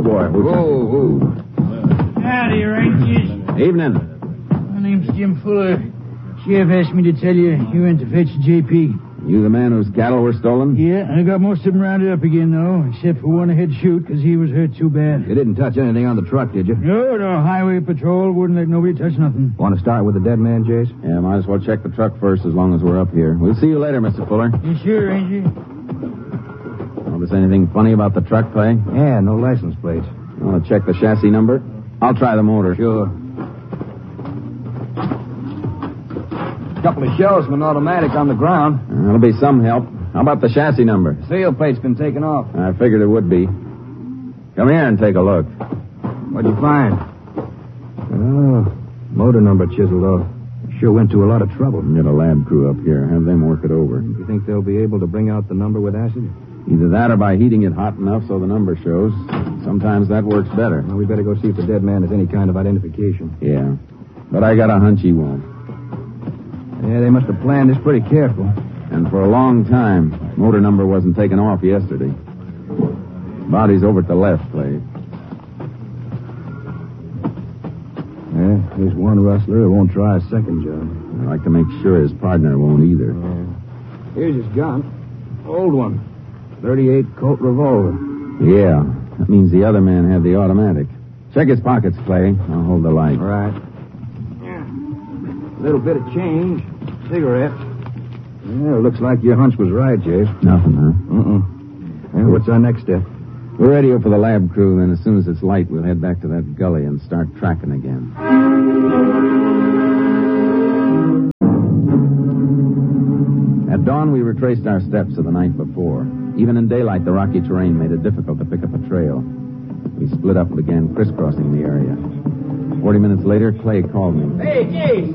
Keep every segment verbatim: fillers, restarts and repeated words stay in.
boy. Who's Whoa, whoa. Howdy, Rangers. Evening. My name's Jim Fuller. Sheriff asked me to tell you you went to fetch J P. You the man whose cattle were stolen? Yeah, I got most of them rounded up again, though, except for one I had to shoot because he was hurt too bad. You didn't touch anything on the truck, did you? No, no, highway patrol wouldn't let nobody touch nothing. Want to start with the dead man, Jace? Yeah, might as well check the truck first as long as we're up here. We'll see you later, Mister Fuller. You sure, Ranger? Notice anything funny about the truck, Clay? Yeah, no license plates. You want to check the chassis number? I'll try the motor. Sure. Couple of shells from an automatic on the ground. That'll be some help. How about the chassis number? Sail plate's been taken off. I figured it would be. Come here and take a look. What'd you find? Oh, motor number chiseled off. Sure went to a lot of trouble. Get a lab crew up here. Have them work it over. You think they'll be able to bring out the number with acid? Either that or by heating it hot enough so the number shows. Sometimes that works better. Well, we better go see if the dead man has any kind of identification. Yeah. But I got a hunch he won't. Yeah, they must have planned this pretty careful. And for a long time, motor number wasn't taken off yesterday. Body's over at the left, Clay. Yeah, there's one rustler who won't try a second job. I'd like to make sure his partner won't either. Yeah. Here's his gun. Old one. thirty-eight Colt revolver. Yeah, that means the other man had the automatic. Check his pockets, Clay. I'll hold the light. All right. Yeah. A little bit of change. Cigarette. Yeah, looks like your hunch was right, Jace. Nothing, huh? Uh-uh. Well, what's our next step? We're ready for the lab crew, then as soon as it's light, we'll head back to that gully and start tracking again. At dawn, we retraced our steps of the night before. Even in daylight, the rocky terrain made it difficult to pick up a trail. We split up and began crisscrossing the area. Forty minutes later, Clay called me. Hey, Jace!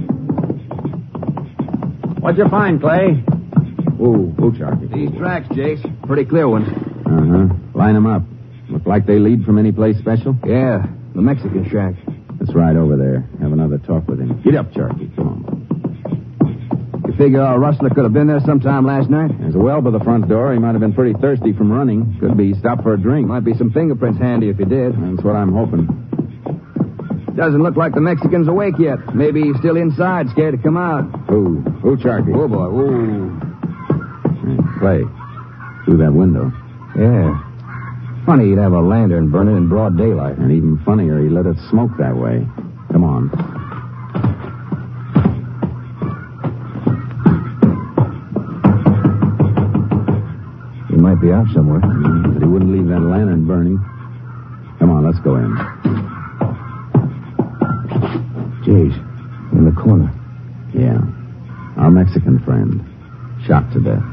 What'd you find, Clay? Ooh, ooh, Sharky. These tracks, Jace. Pretty clear ones. Uh-huh. Line them up. Look like they lead from any place special? Yeah, the Mexican shack. Let's ride over there. Have another talk with him. Get up, Sharky. Come on. You figure our rustler could have been there sometime last night? There's a well by the front door. He might have been pretty thirsty from running. Could be stopped for a drink. Might be some fingerprints handy if he did. That's what I'm hoping. Doesn't look like the Mexican's awake yet. Maybe he's still inside, scared to come out. Ooh, ooh, Sharky. Oh, boy, ooh. Hey, Clay, through that window. Yeah. Funny he'd have a lantern burning in broad daylight. And even funnier, he let it smoke that way. Come on. He might be out somewhere. Mm, but he wouldn't leave that lantern burning. Come on, let's go in. Jeez, in the corner. Yeah. Our Mexican friend. Shot to death.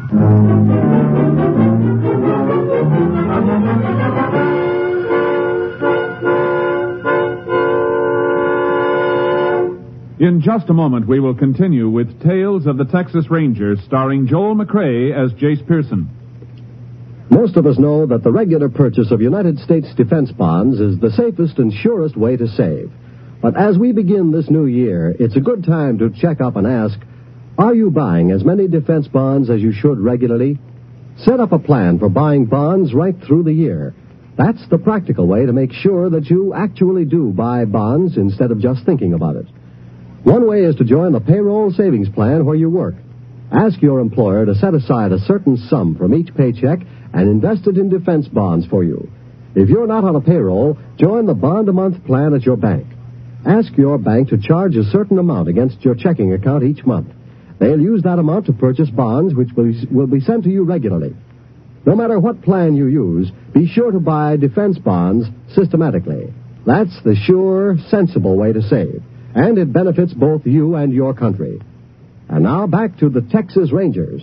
In just a moment, we will continue with Tales of the Texas Rangers, starring Joel McCrea as Jace Pearson. Most of us know that the regular purchase of United States defense bonds is the safest and surest way to save. But as we begin this new year, it's a good time to check up and ask, are you buying as many defense bonds as you should regularly? Set up a plan for buying bonds right through the year. That's the practical way to make sure that you actually do buy bonds instead of just thinking about it. One way is to join the payroll savings plan where you work. Ask your employer to set aside a certain sum from each paycheck and invest it in defense bonds for you. If you're not on a payroll, join the bond-a-month plan at your bank. Ask your bank to charge a certain amount against your checking account each month. They'll use that amount to purchase bonds which will be sent to you regularly. No matter what plan you use, be sure to buy defense bonds systematically. That's the sure, sensible way to save. And it benefits both you and your country. And now back to the Texas Rangers.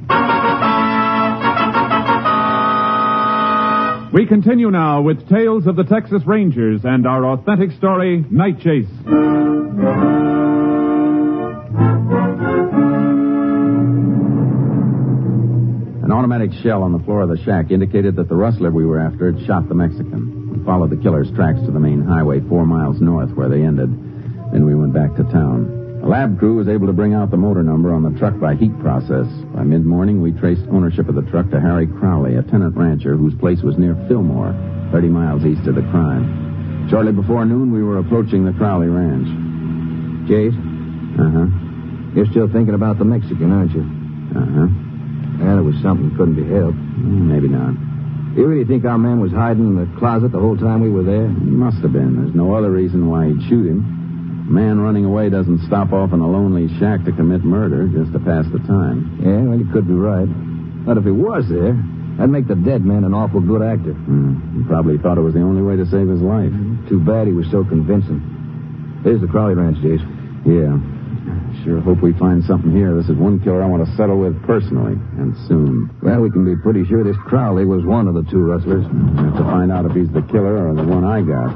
We continue now with Tales of the Texas Rangers and our authentic story, Night Chase. An automatic shell on the floor of the shack indicated that the rustler we were after had shot the Mexican. We followed the killer's tracks to the main highway four miles north where they ended. Then we went back to town. The lab crew was able to bring out the motor number on the truck by heat process. By mid-morning, we traced ownership of the truck to Harry Crowley, a tenant rancher whose place was near Fillmore. thirty miles east of the crime. Shortly before noon, we were approaching the Crowley Ranch. Jace? Uh-huh. You're still thinking about the Mexican, aren't you? Uh-huh. Well, it was something that couldn't be helped. Maybe not. You really think our man was hiding in the closet the whole time we were there? He must have been. There's no other reason why he'd shoot him. A man running away doesn't stop off in a lonely shack to commit murder just to pass the time. Yeah, well, you could be right. But if he was there, that'd make the dead man an awful good actor. Hmm. He probably thought it was the only way to save his life. Too bad he was so convincing. Here's the Crowley Ranch, Jace. Yeah. Sure hope we find something here. This is one killer I want to settle with personally, and soon. Well, we can be pretty sure this Crowley was one of the two rustlers. We have to find out if he's the killer or the one I got.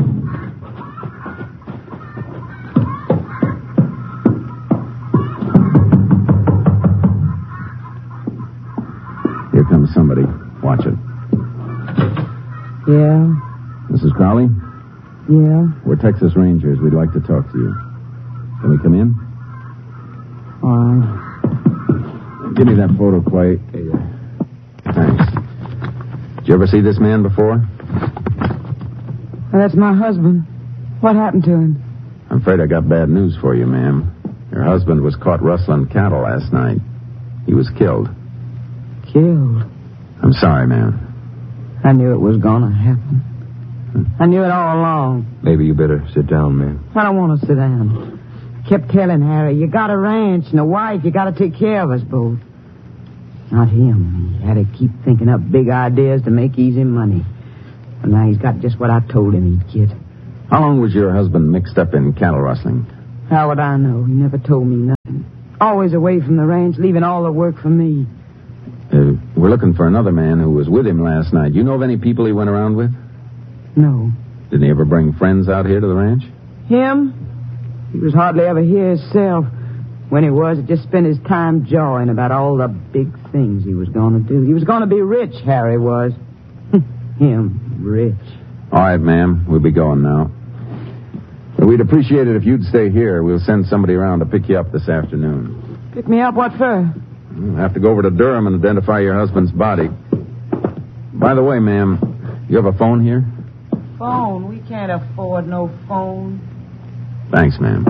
Here comes somebody. Watch it. Yeah? Missus Crowley? Yeah? We're Texas Rangers. We'd like to talk to you. Can we come in? All right. Give me that photo, Clay. Hey, uh, Thanks. Did you ever see this man before? Well, that's my husband. What happened to him? I'm afraid I got bad news for you, ma'am. Your husband was caught rustling cattle last night. He was killed. Killed? I'm sorry, ma'am. I knew it was gonna happen. I knew it all along. maybe you better sit down, man. I don't want to sit down. I kept telling Harry, you got a ranch and a wife, you got to take care of us both. Not him. He had to keep thinking up big ideas to make easy money. And now he's got just what I told him he'd get. How long was your husband mixed up in cattle rustling? How would I know? He never told me nothing. Always away from the ranch, leaving all the work for me. Uh, we're looking for another man who was with him last night. You know of any people he went around with? No. Didn't he ever bring friends out here to the ranch? Him? He was hardly ever here himself. When he was, he just spent his time jawing about all the big things he was going to do. He was going to be rich, Harry was. Him, rich. All right, ma'am. We'll be going now. We'd appreciate it if you'd stay here. We'll send somebody around to pick you up this afternoon. Pick me up? What for? We'll have to go over to Durham and identify your husband's body. By the way, ma'am, you have a phone here? Phone? We can't afford no phone. Thanks, ma'am.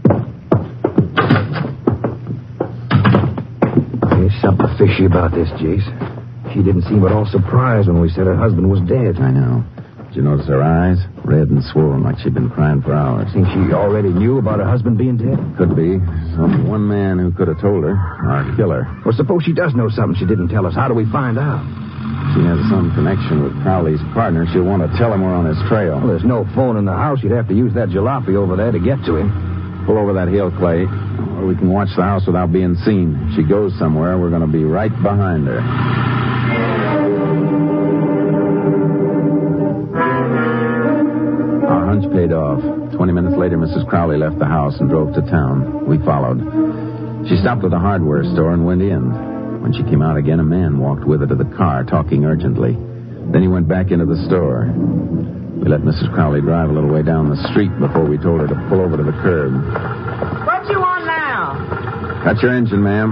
There's something fishy about this, Jace. She didn't seem at all surprised when we said her husband was dead. I know. Did you notice her eyes? Red and swollen like she'd been crying for hours. Think she already knew about her husband being dead? Could be. There's only one man who could have told her. Our killer. Well, suppose she does know something she didn't tell us. How do we find out? She has some connection with Crowley's partner. She'll want to tell him we're on his trail. Well, there's no phone in the house. You'd have to use that jalopy over there to get to him. Pull over that hill, Clay. Or we can watch the house without being seen. If she goes somewhere, we're going to be right behind her. Our hunch paid off. Twenty minutes later, Missus Crowley left the house and drove to town. We followed. She stopped at a hardware store and went in. When she came out again, a man walked with her to the car, talking urgently. Then he went back into the store. We let Missus Crowley drive a little way down the street before we told her to pull over to the curb. What you want now? Cut your engine, ma'am.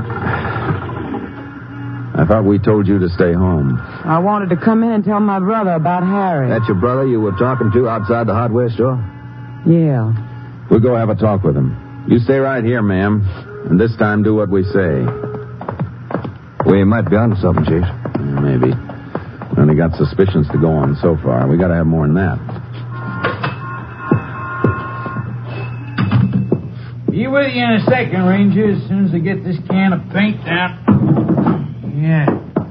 I thought we told you to stay home. I wanted to come in and tell my brother about Harry. That's your brother you were talking to outside the hardware store? Yeah. We'll go have a talk with him. You stay right here, ma'am. And this time do what we say. We might be onto something, Chief. Yeah, maybe. We only got suspicions to go on so far. We got to have more than that. Be with you in a second, Ranger, as soon as I get this can of paint out. Yeah.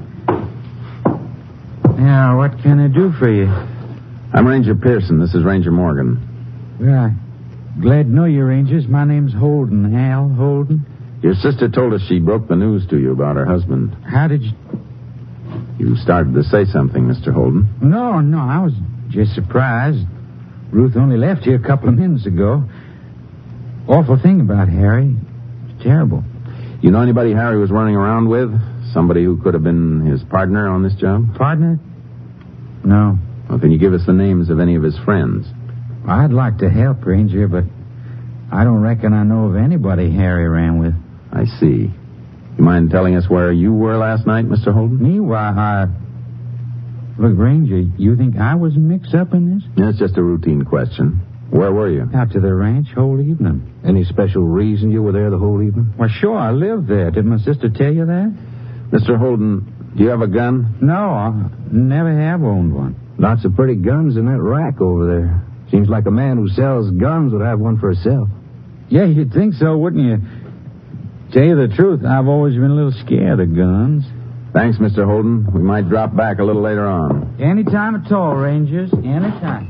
Now, what can I do for you? I'm Ranger Pearson. This is Ranger Morgan. Right. Glad to know you, Rangers. My name's Holden. Al Holden. Your sister told us she broke the news to you about her husband. How did you... You started to say something, Mister Holden. No, no, I was just surprised. Ruth only left here a couple of minutes ago. Awful thing about Harry. It's terrible. You know anybody Harry was running around with? Somebody who could have been his partner on this job? Partner? No. Well, can you give us the names of any of his friends? I'd like to help, Ranger, but I don't reckon I know of anybody Harry ran with. I see. You mind telling us where you were last night, Mister Holden? Me? Why, I... Look, Ranger, you think I was mixed up in this? It's just a routine question. Where were you? Out to the ranch whole evening. Any special reason you were there the whole evening? Well, sure, I lived there. Did my sister tell you that? Mister Holden, do you have a gun? No, I never have owned one. Lots of pretty guns in that rack over there. Seems like a man who sells guns would have one for himself. Yeah, you'd think so, wouldn't you? Tell you the truth, I've always been a little scared of guns. Thanks, Mister Holden. We might drop back a little later on. Anytime at all, Rangers. Anytime.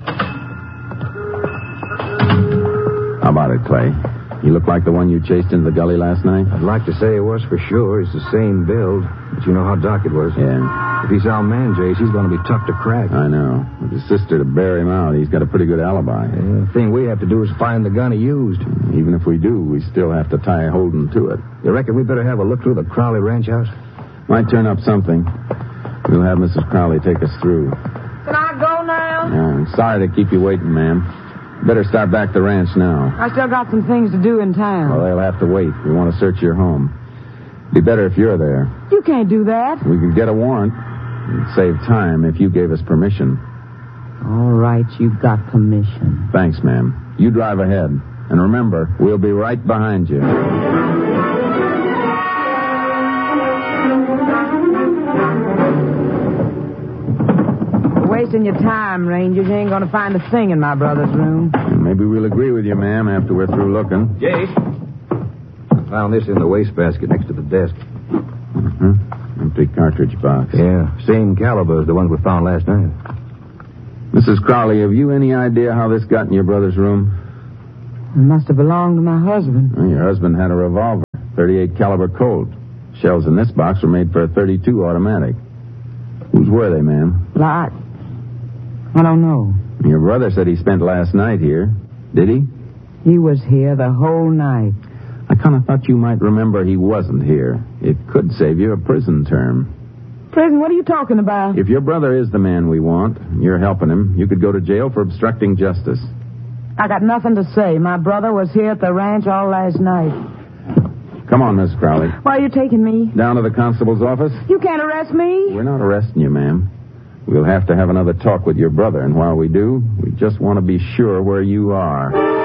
How about it, Clay? You look like the one you chased into the gully last night? I'd like to say it was for sure. He's the same build. But you know how dark it was. Yeah. If he's our man, Jace, he's going to be tough to crack. I know. With his sister to bear him out, he's got a pretty good alibi. Yeah, the thing we have to do is find the gun he used. Even if we do, we still have to tie Holden to it. You reckon we better have a look through the Crowley ranch house? Might turn up something. We'll have Missus Crowley take us through. Can I go now? Yeah, I'm sorry to keep you waiting, ma'am. Better start back the ranch now. I still got some things to do in town. Well, they'll have to wait. We want to search your home. Be better if you're there. You can't do that. We could get a warrant. It'd save time if you gave us permission. All right, you've got permission. Thanks, ma'am. You drive ahead. And remember, we'll be right behind you. Wasting your time, Rangers. You ain't going to find a thing in my brother's room. Maybe we'll agree with you, ma'am, after we're through looking. Jace. I found this in the wastebasket next to the desk. Mm-hmm. Empty cartridge box. Yeah, same caliber as the ones we found last night. Missus Crowley, have you any idea how this got in your brother's room? It must have belonged to my husband. Well, your husband had a revolver, thirty-eight caliber Colt. Shells in this box were made for a thirty-two automatic. Whose were they, ma'am? Like, I don't know. Your brother said he spent last night here. Did he? He was here the whole night. I kind of thought you might remember he wasn't here. It could save you a prison term. Prison? What are you talking about? If your brother is the man we want, and you're helping him, you could go to jail for obstructing justice. I got nothing to say. My brother was here at the ranch all last night. Come on, Miss Crowley. Why are you taking me? Down to the constable's office? You can't arrest me. We're not arresting you, ma'am. We'll have to have another talk with your brother, and while we do, we just want to be sure where you are.